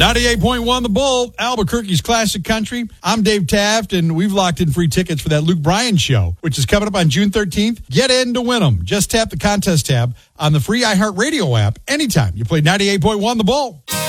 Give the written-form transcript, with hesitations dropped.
98.1 The Bull, Albuquerque's classic country. I'm Dave Taft, and we've locked in free tickets for that Luke Bryan show, which is coming up on June 13th. Get in to win them. Just tap the contest tab on the free iHeartRadio app anytime you play 98.1 The Bull.